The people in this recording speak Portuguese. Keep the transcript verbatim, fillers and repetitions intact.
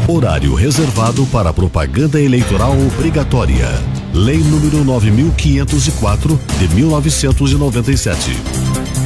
Horário reservado para propaganda eleitoral obrigatória. Lei número nove mil quinhentos e quatro, de mil novecentos e noventa e sete.